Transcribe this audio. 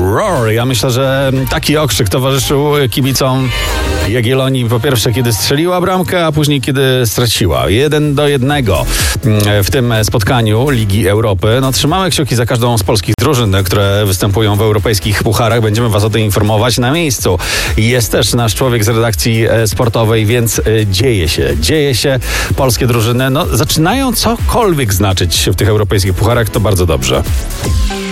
roar. Ja myślę, że taki okrzyk towarzyszył kibicom Jagiellonii po pierwsze, kiedy strzeliła bramkę, a później, kiedy straciła. 1-1 w tym spotkaniu Ligi Europy. No, trzymamy kciuki za każdą z polskich drużyn, które występują w europejskich pucharach. Będziemy was o tym informować na miejscu. Jest też nasz człowiek z redakcji sportowej, więc dzieje się. Polskie drużyny zaczynają cokolwiek znaczyć w tych europejskich pucharach. To bardzo dobrze.